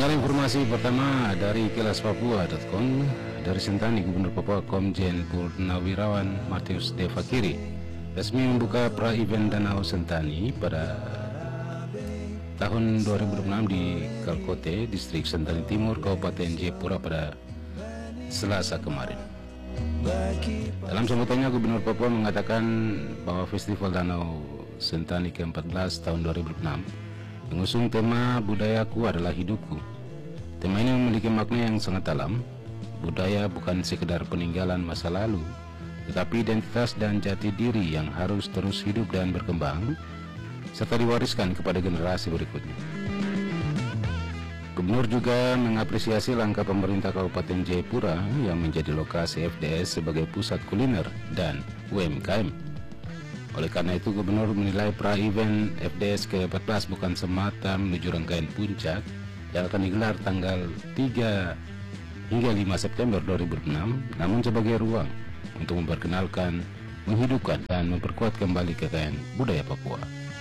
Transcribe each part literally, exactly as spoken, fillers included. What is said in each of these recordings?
Pendengar, informasi pertama dari kilas papua titik com. Dari Sentani, Gubernur Papua Komjen Purnawirawan Matius De Fakiri resmi membuka pra-event Danau Sentani pada tahun dua ribu dua puluh enam di Kalkote, Distrik Sentani Timur, Kabupaten Jayapura pada Selasa kemarin. Dalam sambutannya, Gubernur Papua mengatakan bahwa Festival Danau Sentani ke empat belas tahun dua ribu dua puluh enam mengusung tema Budayaku Adalah Hidupku. Tema ini memiliki makna yang sangat dalam. Budaya bukan sekedar peninggalan masa lalu, tetapi identitas dan jati diri yang harus terus hidup dan berkembang, serta diwariskan kepada generasi berikutnya. Gubernur juga mengapresiasi langkah pemerintah Kabupaten Jayapura yang menjadi lokasi F D S sebagai pusat kuliner dan U M K M. Oleh karena itu, Gubernur menilai pra-event F D S ke empat belas bukan semata menuju rangkaian puncak yang akan digelar tanggal tiga hingga lima September dua ribu dua puluh enam, namun sebagai ruang untuk memperkenalkan, menghidupkan, dan memperkuat kembali kekayaan budaya Papua.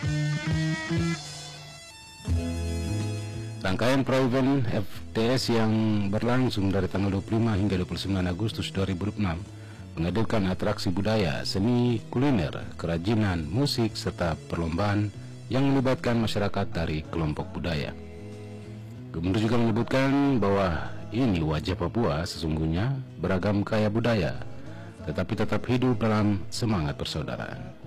Rangkaian pra-event F D S yang berlangsung dari tanggal dua puluh lima hingga dua puluh sembilan Agustus dua ribu dua puluh enam menghadirkan atraksi budaya, seni, kuliner, kerajinan, musik, serta perlombaan yang melibatkan masyarakat dari kelompok budaya. Gubernur juga menyebutkan bahwa ini wajah Papua sesungguhnya beragam kaya budaya, tetapi tetap hidup dalam semangat persaudaraan.